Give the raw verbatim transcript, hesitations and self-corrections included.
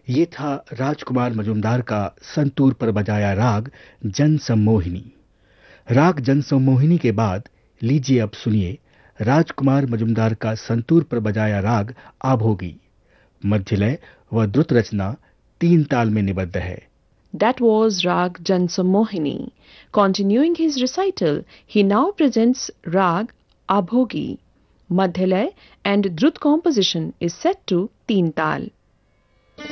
ये था राजकुमार मजुमदार का संतूर पर बजाया राग जनसम्मोहिनी। राग जनसम्मोहिनी के बाद लीजिए अब सुनिए राजकुमार मजुमदार का संतूर पर बजाया राग आभोगी। मध्यलय व द्रुत रचना तीन ताल में निबद्ध है। That was Rag Jansammohini. Continuing his recital, he now presents Rag Abhogi. Madhyalay and Drut composition is set to Teen Tal.